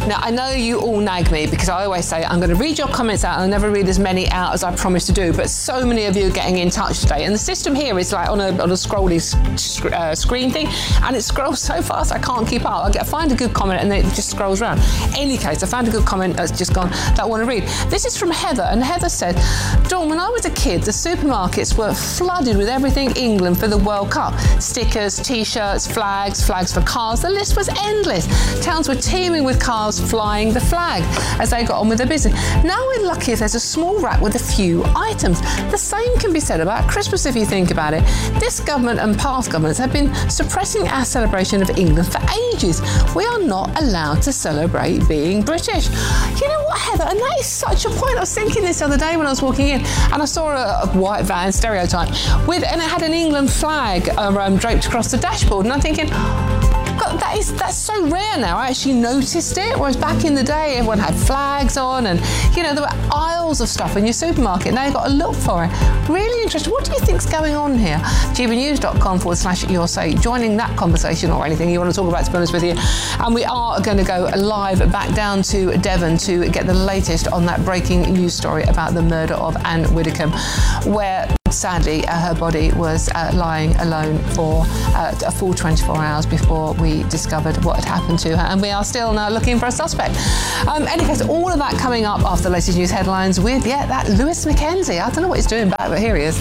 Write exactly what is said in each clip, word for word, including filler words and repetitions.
Now, I know you all nag me because I always say I'm going to read your comments out and I'll never read as many out as I promised to do, but so many of you are getting in touch today. And the system here is like on a, on a scrolly sc- uh, screen thing, and it scrolls so fast I can't keep up. I, get, I find a good comment and then it just scrolls around. Any case, I found a good comment that's just gone that I want to read. This is from Heather, and Heather said, Dawn, when I was a kid, the supermarkets were flooded with everything England for the World Cup. Stickers, T-shirts, flags, flags for cars. The list was endless. Towns were teeming with cars flying the flag as they got on with their business. Now we're lucky if there's a small rack with a few items. The same can be said about Christmas if you think about it. This government and past governments have been suppressing our celebration of England for ages. We are not allowed to celebrate being British. You know what, Heather? And that is such a point. I was thinking this the other day when I was walking in and I saw a, a white van, stereotype, with, and it had an England flag uh, um, draped across the dashboard. And I'm thinking, God, that is that's so rare now. I actually noticed it, whereas back in the day, everyone had flags on and, you know, there were aisles of stuff in your supermarket. Now you've got to look for it. Really interesting. What do you think's going on here? gbnews.com forward slash your say, joining that conversation or anything you want to talk about, to be honest with you. And we are going to go live back down to Devon to get the latest on that breaking news story about the murder of Anne Widdecombe, where sadly uh, her body was uh, lying alone for uh, a full twenty-four hours before we discovered what had happened to her, and we are still now looking for a suspect. Um, anyways, all of that coming up after the latest news headlines with, yeah, that Lewis Mackenzie. I don't know what he's doing back, but here he is.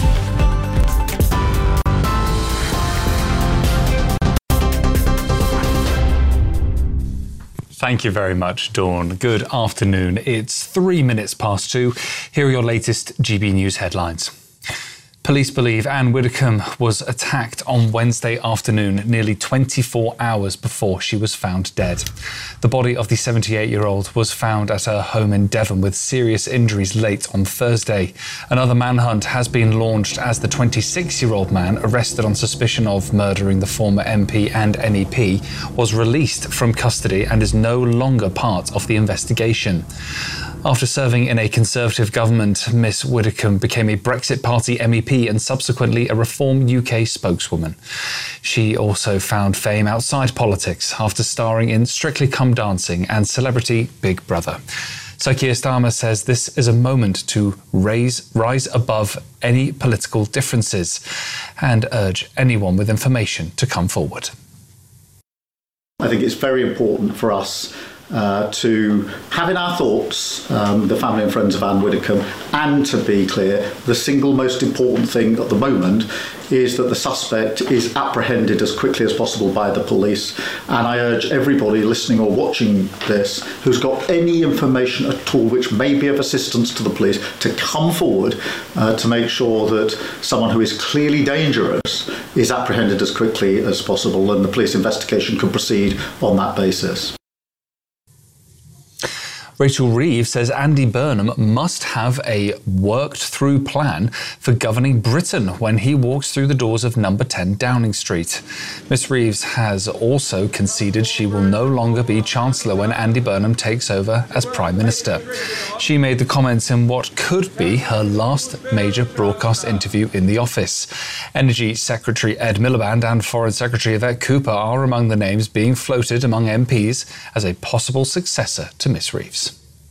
Thank you very much, Dawn. Good afternoon. It's three minutes past two. Here are your latest G B News headlines. Police believe Anne Widdecombe was attacked on Wednesday afternoon, nearly twenty-four hours before she was found dead. The body of the seventy-eight-year-old was found at her home in Devon with serious injuries late on Thursday. Another manhunt has been launched as the twenty-six-year-old man, arrested on suspicion of murdering the former M P and N E P, was released from custody and is no longer part of the investigation. After serving in a Conservative government, Miss Widdecombe became a Brexit Party M E P and subsequently a Reform U K spokeswoman. She also found fame outside politics after starring in Strictly Come Dancing and Celebrity Big Brother. Sir Keir Starmer says this is a moment to raise, rise above any political differences and urge anyone with information to come forward. I think it's very important for us Uh, to have in our thoughts um, the family and friends of Anne Widdecombe, and to be clear, the single most important thing at the moment is that the suspect is apprehended as quickly as possible by the police. And I urge everybody listening or watching this who's got any information at all which may be of assistance to the police to come forward uh, to make sure that someone who is clearly dangerous is apprehended as quickly as possible, and the police investigation can proceed on that basis. Rachel Reeves says Andy Burnham must have a worked-through plan for governing Britain when he walks through the doors of number ten Downing Street. Miss Reeves has also conceded she will no longer be Chancellor when Andy Burnham takes over as Prime Minister. She made the comments in what could be her last major broadcast interview in the office. Energy Secretary Ed Miliband and Foreign Secretary Yvette Cooper are among the names being floated among M Ps as a possible successor to Miss Reeves.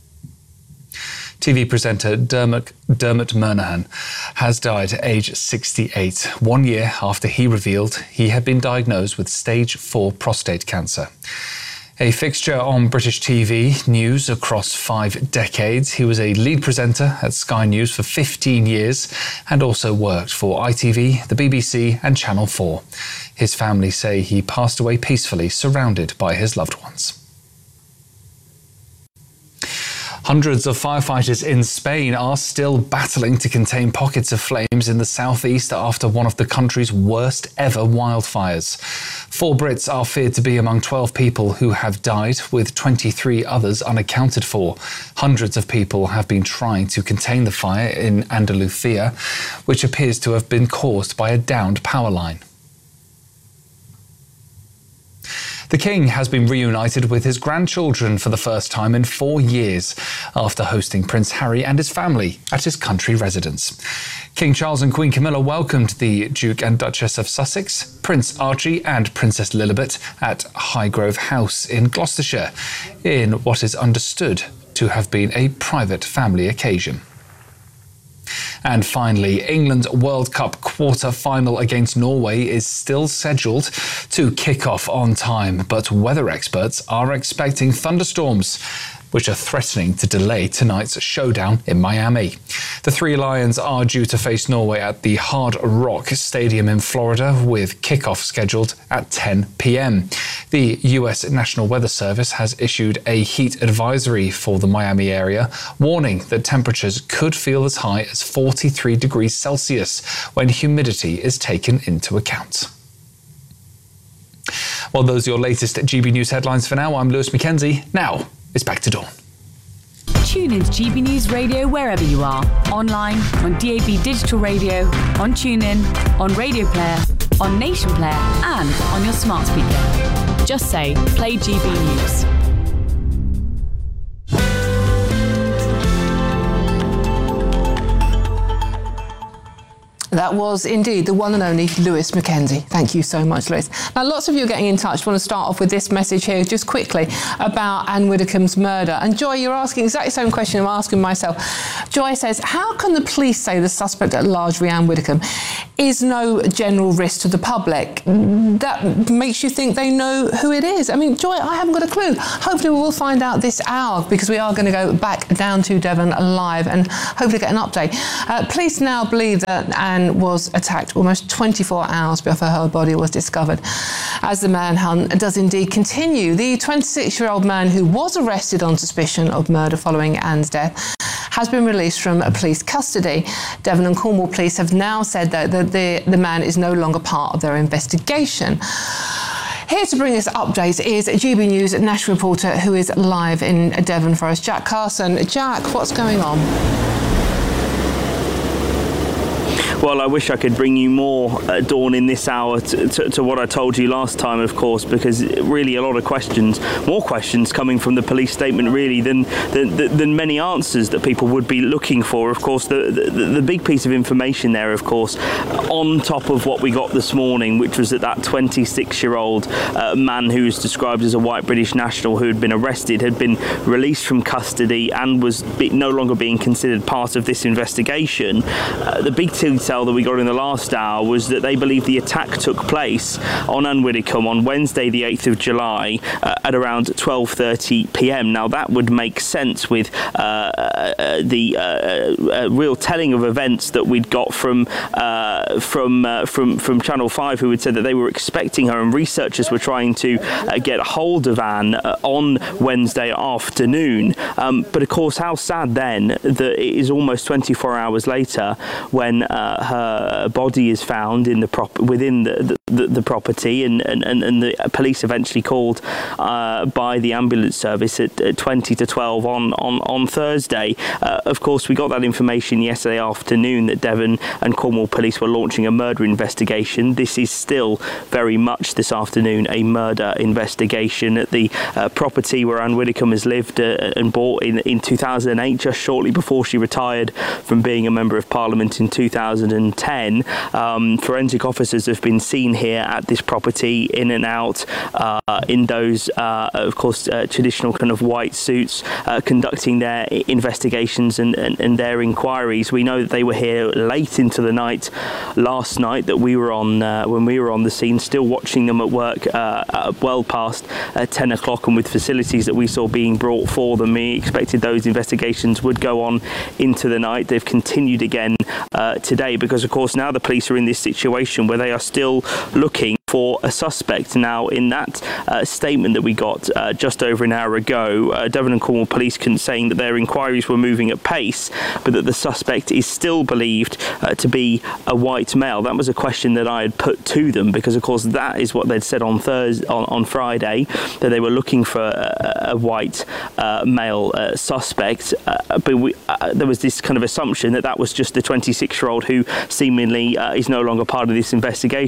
T V presenter Dermot, Dermot Murnaghan has died at age sixty-eight, one year after he revealed he had been diagnosed with stage four prostate cancer. A fixture on British T V news across five decades, he was a lead presenter at Sky News for fifteen years and also worked for I T V, the B B C and Channel four. His family say he passed away peacefully, surrounded by his loved ones. Hundreds of firefighters in Spain are still battling to contain pockets of flames in the southeast after one of the country's worst ever wildfires. Four Brits are feared to be among twelve people who have died, with twenty-three others unaccounted for. Hundreds of people have been trying to contain the fire in Andalusia, which appears to have been caused by a downed power line. The King has been reunited with his grandchildren for the first time in four years after hosting Prince Harry and his family at his country residence. King Charles and Queen Camilla welcomed the Duke and Duchess of Sussex, Prince Archie and Princess Lilibet at Highgrove House in Gloucestershire, in what is understood to have been a private family occasion. And finally, England's World Cup quarter-final against Norway is still scheduled to kick off on time, but weather experts are expecting thunderstorms, which are threatening to delay tonight's showdown in Miami. The Three Lions are due to face Norway at the Hard Rock Stadium in Florida, with kickoff scheduled at ten p.m. The U S National Weather Service has issued a heat advisory for the Miami area, warning that temperatures could feel as high as forty-three degrees Celsius when humidity is taken into account. Well, those are your latest G B News headlines for now. I'm Lewis Mackenzie. Now, it's back to Dawn. Tune into G B News Radio wherever you are. Online, on D A B Digital Radio, on TuneIn, on Radio Player, on Nation Player, and on your smart speaker. Just say, play G B News. That was indeed the one and only Lewis Mackenzie. Thank you so much, Lewis. Now, lots of you are getting in touch. I want to start off with this message here just quickly about Anne Widdecombe's murder. And Joy, you're asking exactly the same question I'm asking myself. Joy says, how can the police say the suspect at large, Rhiannon Widdecombe, is no general risk to the public? That makes you think they know who it is. I mean, Joy, I haven't got a clue. Hopefully we will find out this hour, because we are going to go back down to Devon live and hopefully get an update. Uh, police now believe that Anne was attacked almost twenty-four hours before her body was discovered, as the manhunt does indeed continue. The twenty-six-year-old man who was arrested on suspicion of murder following Anne's death has been released from police custody. Devon and Cornwall police have now said that the, the, the man is no longer part of their investigation. Here to bring us updates is G B News national reporter who is live in Devon for us, Jack Carson. Jack, what's going on? Well, I wish I could bring you more, uh, Dawn, in this hour to, to, to what I told you last time, of course, because really a lot of questions, more questions coming from the police statement, really, than than, than many answers that people would be looking for. Of course, the, the, the big piece of information there, of course, on top of what we got this morning, which was that that twenty-six-year-old uh, man who was described as a white British national who had been arrested had been released from custody and was be, no longer being considered part of this investigation. Uh, the big detail that we got in the last hour was that they believe the attack took place on Anne Widdecombe on Wednesday the eighth of July uh, at around twelve thirty p.m. Now that would make sense with uh, uh, the uh, uh, real telling of events that we'd got from uh, from uh, from from Channel five, who had said that they were expecting her, and researchers were trying to uh, get hold of Anne uh, on Wednesday afternoon. Um, but of course, how sad then that it is almost twenty-four hours later when uh, her body is found in the prop within the, the, the property, and, and, and the police eventually called uh, by the ambulance service at, at twenty to twelve on, on, on Thursday. Uh, of course, we got that information yesterday afternoon that Devon and Cornwall police were launching a murder investigation. This is still very much this afternoon a murder investigation at the uh, property where Anne Widdecombe has lived uh, and bought in, in two thousand eight, just shortly before she retired from being a Member of Parliament in two thousand ten. Um, forensic officers have been seen here at this property, in and out, uh, in those, uh, of course, uh, traditional kind of white suits, uh, conducting their investigations and, and, and their inquiries. We know that they were here late into the night last night, that we were on, uh, when we were on the scene, still watching them at work uh, uh, well past uh, ten o'clock, and with facilities that we saw being brought for them. We expected those investigations would go on into the night. They've continued again uh, today, because of course now the police are in this situation where they are still looking for a suspect. Now, in that uh, statement that we got uh, just over an hour ago, uh, Devon and Cornwall police saying that their inquiries were moving at pace, but that the suspect is still believed uh, to be a white male. That was a question that I had put to them, because of course that is what they'd said on Thursday, on, on Friday, that they were looking for a, a white uh, male uh, suspect. Uh, but we, uh, there was this kind of assumption that that was just the twenty-six-year-old who seemingly uh, is no longer part of this investigation. But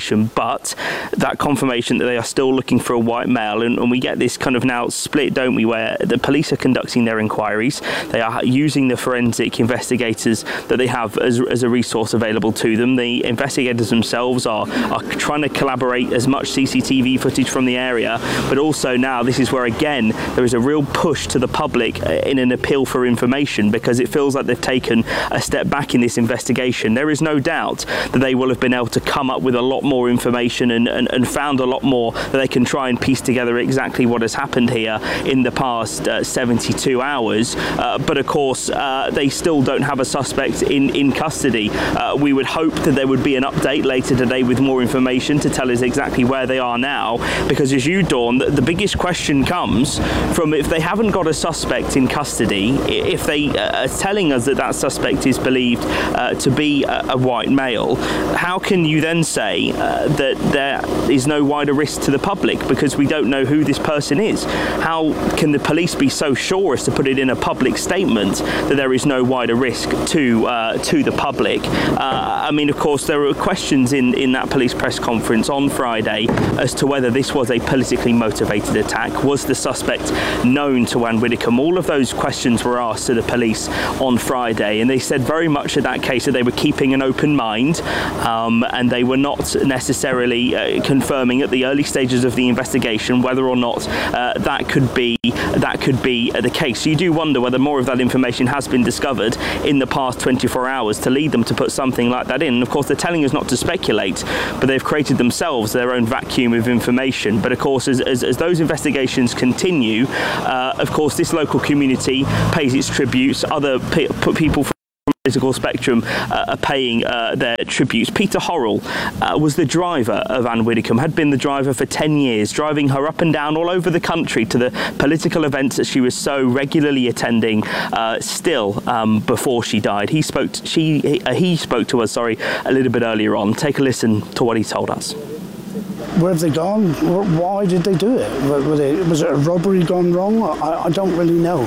but that confirmation that they are still looking for a white male, and, and we get this kind of now split, don't we, where the police are conducting their inquiries, they are using the forensic investigators that they have as, as a resource available to them. The investigators themselves are, are trying to collaborate as much C C T V footage from the area, but also now this is where again there is a real push to the public in an appeal for information, because it feels like they've taken a step back in this investigation. There is no doubt that they will have been able to come up with a lot more information and, and, and found a lot more that they can try and piece together exactly what has happened here in the past uh, seventy-two hours. Uh, but of course, uh, they still don't have a suspect in, in custody. Uh, we would hope that there would be an update later today with more information to tell us exactly where they are now, because as you, Dawn, the, the biggest question comes from if they haven't got a suspect in custody, if they uh, are telling us that that suspect is believed uh, to be a, a white male, how can you then say uh, that there is no wider risk to the public, because we don't know who this person is? How can the police be so sure as to put it in a public statement that there is no wider risk to uh, to the public? Uh, I mean, of course, there were questions in, in that police press conference on Friday as to whether this was a politically motivated attack. Was the suspect known to Anne Widdecombe? All of those questions were asked to the police on Friday, and they said very much in that case that they were keeping an open mind, um, and they were not necessarily uh, confirming at the early stages of the investigation whether or not uh, that could be that could be uh, the case. So you do wonder whether more of that information has been discovered in the past twenty-four hours to lead them to put something like that in. And of course, they're telling us not to speculate, but they've created themselves their own vacuum of information. But of course, as, as, as those investigations continue, uh, of course, this local community pays its tributes. Other pe- people from political spectrum uh, are paying uh, their tributes. Peter Horrell uh, was the driver of Anne Widdecombe, had been the driver for ten years, driving her up and down all over the country to the political events that she was so regularly attending uh, still um, before she died. He spoke to, she, he, uh, he spoke to us sorry, a little bit earlier on. Take a listen to what he told us. Where have they gone? Why did they do it? Were they, was it a robbery gone wrong? I, I don't really know.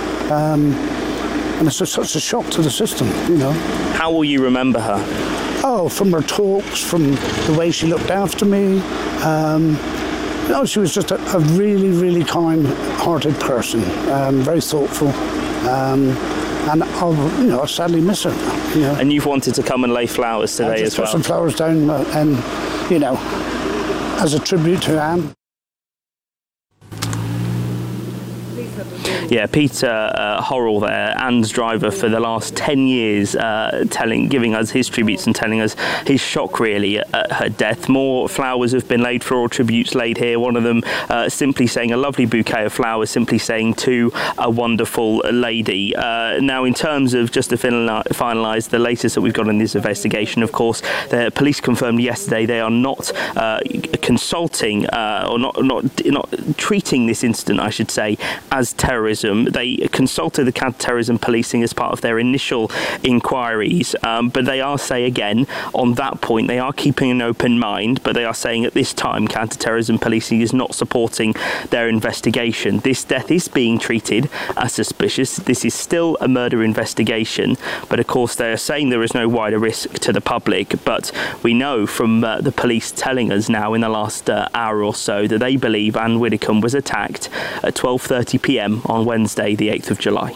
Um, And it's just such a shock to the system, you know. How will you remember her? Oh, from her talks, from the way she looked after me. Um, you know, she was just a, a really, really kind-hearted person, um, very thoughtful. Um, and I'll, you know, I sadly miss her. You know. And you've wanted to come and lay flowers today I just as well? put some flowers down, uh, and you know, as a tribute to Anne. Yeah, Peter uh, Horrell there, Anne's driver for the last ten years, uh, telling, giving us his tributes and telling us his shock really at, at her death. More flowers have been laid, floral tributes laid here. One of them uh, simply saying a lovely bouquet of flowers, simply saying to a wonderful lady. Uh, now, in terms of just to finalise the latest that we've got in this investigation, of course, the police confirmed yesterday they are not uh, consulting uh, or not, not, not treating this incident, I should say, as terrorism. They consulted the counter-terrorism policing as part of their initial inquiries, um, but they are saying again on that point they are keeping an open mind, but they are saying at this time counter-terrorism policing is not supporting their investigation. This death is being treated as suspicious. This is still a murder investigation, but of course they are saying there is no wider risk to the public. But we know from uh, the police telling us now in the last uh, hour or so that they believe Anne Widdecombe was attacked at twelve thirty p m on Wednesday, the eighth of July.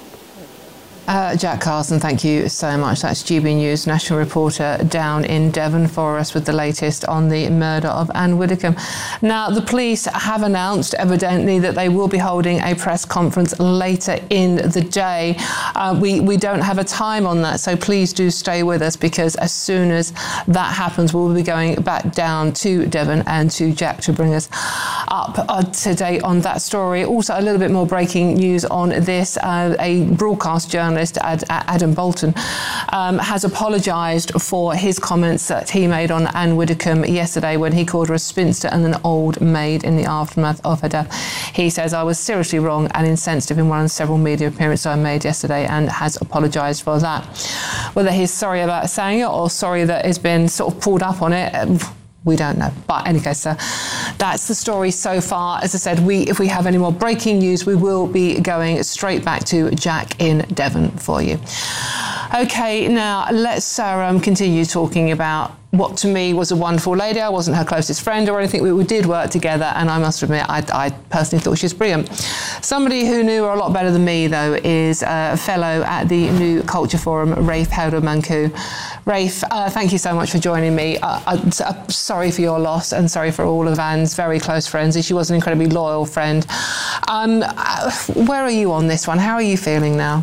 Uh, Jack Carson, thank you so much. That's G B News national reporter down in Devon for us with the latest on the murder of Anne Widdecombe. Now, the police have announced, evidently, that they will be holding a press conference later in the day. Uh, we, we don't have a time on that, so please do stay with us, because as soon as that happens, we'll be going back down to Devon and to Jack to bring us up uh, to date on that story. Also, a little bit more breaking news on this. Uh, a broadcast journalist, Adam Bolton, um, has apologised for his comments that he made on Anne Widdecombe yesterday when he called her a spinster and an old maid in the aftermath of her death. He says, "I was seriously wrong and insensitive in one of the several media appearances I made yesterday," and has apologised for that. Whether he's sorry about saying it or sorry that he's been sort of pulled up on it, we don't know. But in any case, uh, that's the story so far. As I said, we if we have any more breaking news, we will be going straight back to Jack in Devon for you. Okay, now let's uh, um, continue talking about what to me was a wonderful lady. I wasn't her closest friend or anything. We, we did work together, and I must admit, I, I personally thought she was brilliant. Somebody who knew her a lot better than me, though, is a fellow at the New Culture Forum, Rafe Howder-Manku. Rafe, uh, thank you so much for joining me. Uh, I'm sorry for your loss, and sorry for all of Anne's very close friends. She was an incredibly loyal friend. Um, where are you on this one? How are you feeling now?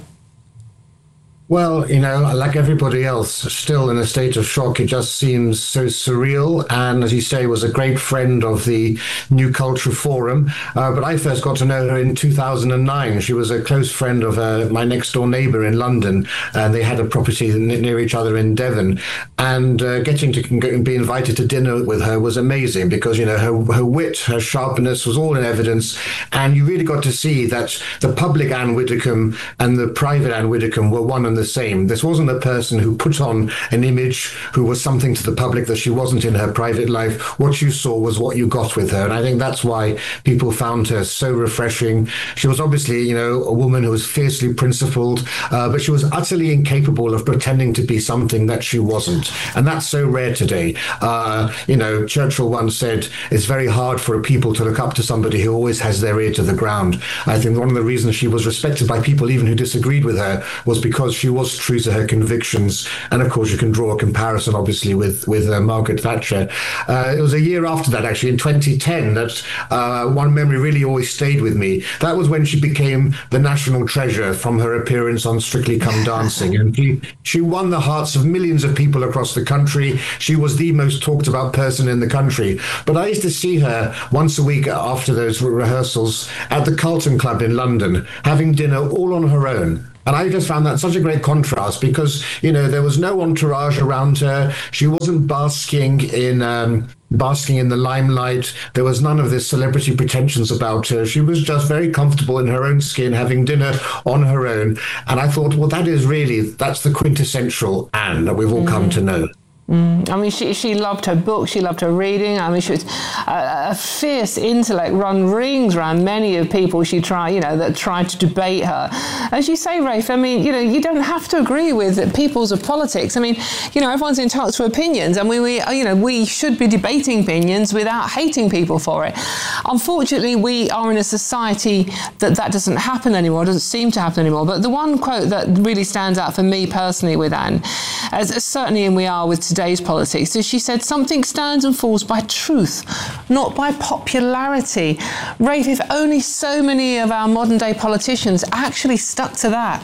Well, you know, like everybody else, still in a state of shock. It just seems so surreal. And as you say, was a great friend of the New Culture Forum. Uh, but I first got to know her in two thousand nine. She was a close friend of uh, my next door neighbour in London. And they had a property near each other in Devon. And uh, getting to be invited to dinner with her was amazing because, you know, her, her wit, her sharpness was all in evidence. And you really got to see that the public Anne Widdecombe and the private Anne Widdecombe were one and the same. This wasn't a person who put on an image, who was something to the public that she wasn't in her private life. What you saw was what you got with her. And I think that's why people found her so refreshing. She was obviously, you know, a woman who was fiercely principled, uh, but she was utterly incapable of pretending to be something that she wasn't. And that's so rare today. Uh, you know, Churchill once said, it's very hard for a people to look up to somebody who always has their ear to the ground. I think one of the reasons she was respected by people even who disagreed with her was because she was true to her convictions. And of course, you can draw a comparison, obviously, with, with uh, Margaret Thatcher. Uh, it was a year after that, actually, in twenty ten, that uh, one memory really always stayed with me. That was when she became the national treasure from her appearance on Strictly Come Dancing. And she, she won the hearts of millions of people across the country. She was the most talked about person in the country. But I used to see her once a week after those rehearsals at the Carlton Club in London, having dinner all on her own. And I just found that such a great contrast because, you know, there was no entourage around her. She wasn't basking in um, basking in the limelight. There was none of this celebrity pretensions about her. She was just very comfortable in her own skin, having dinner on her own. And I thought, well, that is really, that's the quintessential Anne that we've all mm. come to know. Mm. I mean, she she loved her book, she loved her reading. I mean, she was a, a fierce intellect, run rings around many of people she tried, you know, that tried to debate her. As you say, Rafe, I mean, you know, you don't have to agree with people's of politics. I mean, you know, everyone's entitled to opinions, and we, we, you know, we should be debating opinions without hating people for it. Unfortunately, we are in a society that that doesn't happen anymore, doesn't seem to happen anymore. But the one quote that really stands out for me personally with Anne, as, as certainly and we are with today's politics, is she said, something stands and falls by truth, not by popularity. Rafe, if only so many of our modern day politicians actually stuck to that.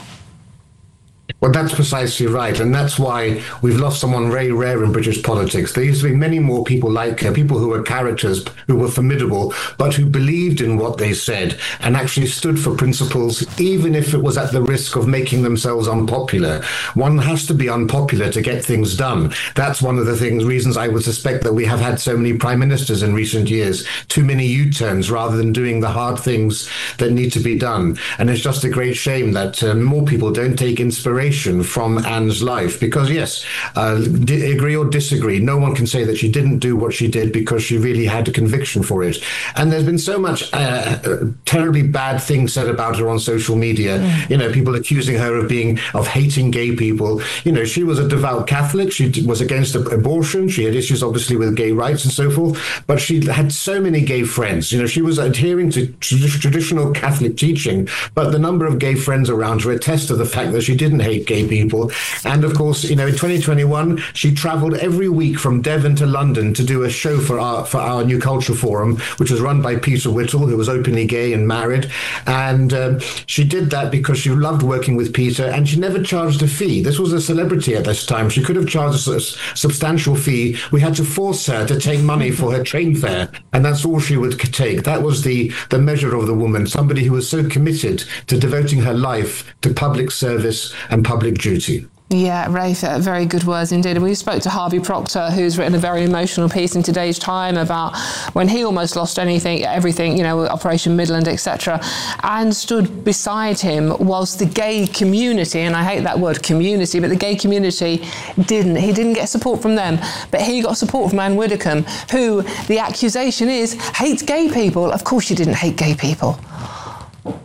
Well, that's precisely right. And that's why we've lost someone very rare in British politics. There used to be many more people like her, people who were characters, who were formidable, but who believed in what they said and actually stood for principles, even if it was at the risk of making themselves unpopular. One has to be unpopular to get things done. That's one of the things, reasons I would suspect that we have had so many prime ministers in recent years, too many U-turns rather than doing the hard things that need to be done. And it's just a great shame that uh, more people don't take inspiration from Anne's life, because yes, uh, d- agree or disagree, no one can say that she didn't do what she did because she really had a conviction for it. And there's been so much uh, terribly bad things said about her on social media. Mm. You know, people accusing her of being of hating gay people. You know, she was a devout Catholic. She was against abortion. She had issues obviously with gay rights and so forth, but she had so many gay friends. You know, she was adhering to tr- traditional Catholic teaching, but the number of gay friends around her attest to the fact that she didn't hate gay people. And of course, you know, in twenty twenty-one, she traveled every week from Devon to London to do a show for our for our New Culture Forum, which was run by Peter Whittle, who was openly gay and married. And um, she did that because she loved working with Peter, and she never charged a fee. This was a celebrity at this time. She could have charged a substantial fee. We had to force her to take money for her train fare, and that's all she would take. That was the, the measure of the woman, somebody who was so committed to devoting her life to public service and public duty. Yeah, Rafe, uh, very good words indeed. And we spoke to Harvey Proctor, who's written a very emotional piece in today's Time about when he almost lost anything, everything, you know, Operation Midland, et cetera, and stood beside him whilst the gay community, and I hate that word community, but the gay community didn't. He didn't get support from them, but he got support from Anne Widdecombe, who the accusation is hates gay people. Of course she didn't hate gay people.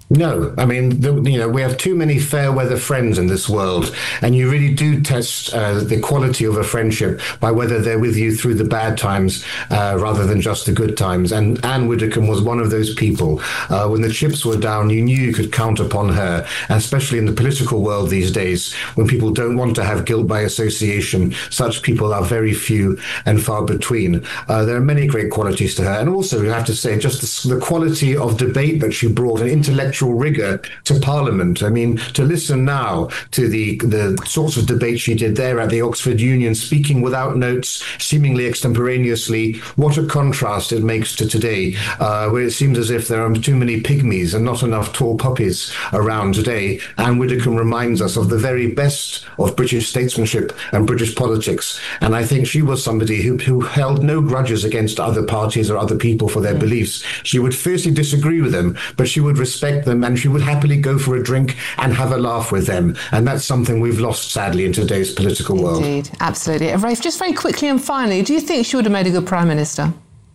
No, I mean, the, you know, we have too many fair weather friends in this world, and you really do test uh, the quality of a friendship by whether they're with you through the bad times uh, rather than just the good times. And Anne Widdecombe was one of those people. Uh, when the chips were down, you knew you could count upon her, and especially in the political world these days, when people don't want to have guilt by association, such people are very few and far between. Uh, there are many great qualities to her, and also, you have to say, just the, the quality of debate that she brought, an intellectual rigor to Parliament. I mean, to listen now to the the sorts of debate she did there at the Oxford Union, speaking without notes, seemingly extemporaneously, what a contrast it makes to today, uh, where it seems as if there are too many pygmies and not enough tall poppies around today. Anne Widdecombe reminds us of the very best of British statesmanship and British politics, and I think she was somebody who, who held no grudges against other parties or other people for their beliefs. She would fiercely disagree with them, but she would respect them, and she would happily go for a drink and have a laugh with them. And that's something we've lost, sadly, in today's political world. Indeed, absolutely. Rafe, just very quickly and finally, do you think she would have made a good Prime Minister?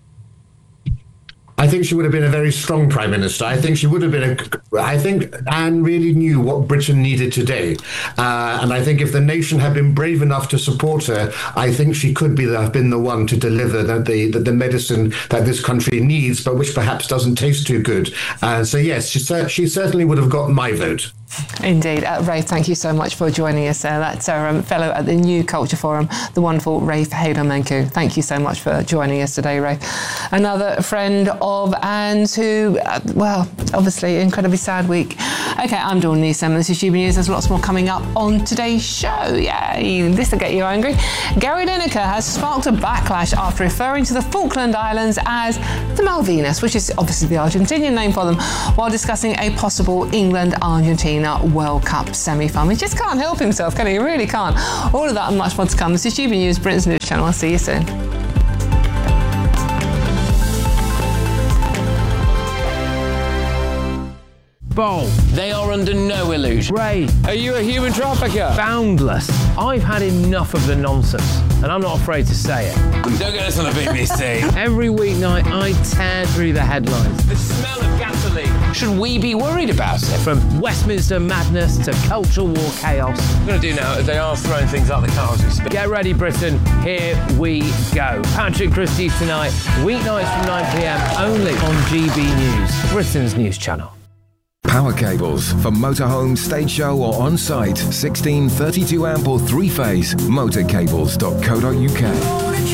I think she would have been a very strong Prime Minister. I think she would have been a... I think Anne really knew what Britain needed today. Uh, and I think if the nation had been brave enough to support her, I think she could be the, have been the one to deliver the, the, the medicine that this country needs, but which perhaps doesn't taste too good. Uh, so yes, she, she certainly would have got my vote. Indeed. Uh, Rafe, thank you so much for joining us. Uh, that's our um, fellow at the New Culture Forum, the wonderful Rafe Hayler-Menku. Thank you so much for joining us today, Rafe. Another friend of Anne's who, uh, well, obviously, incredibly sad week. Okay, I'm Dawn Newsom. This is G B News. There's lots more coming up on today's show. Yay, this will get you angry. Gary Lineker has sparked a backlash after referring to the Falkland Islands as the Malvinas, which is obviously the Argentinian name for them, while discussing a possible England-Argentina World Cup semi-final. He just can't help himself, can he? He really can't. All of that and much more to come. This is G B News, Britain's news channel. I'll see you soon. Bold. They are under no illusion. Ray. Are you a human trafficker? Boundless. I've had enough of the nonsense, and I'm not afraid to say it. Don't get this on the B B C. Every weeknight, I tear through the headlines. The smell of gasoline. Should we be worried about it? From Westminster madness to cultural war chaos. What I'm going to do now is they are throwing things out the car as we speak. Get ready, Britain. Here we go. Patrick Christie's tonight, weeknights from nine p m, only on G B News, Britain's news channel. Power cables for motorhome, stage show or on-site. sixteen, thirty-two amp or three-phase. motorcables dot co dot uk.